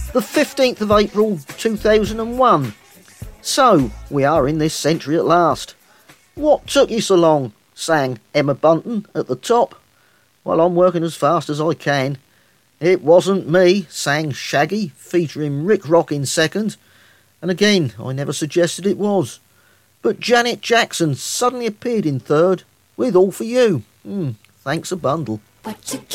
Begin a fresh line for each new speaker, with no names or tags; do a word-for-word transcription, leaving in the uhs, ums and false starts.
the fifteenth of April two thousand one. So, we are in this century at last. What took you so long? Sang Emma Bunton at the top. Well, I'm working as fast as I can. It wasn't me, sang Shaggy, featuring Rick Rock in second. And again, I never suggested it was. But Janet Jackson suddenly appeared in third with All For You. Mm, thanks a bundle.
What you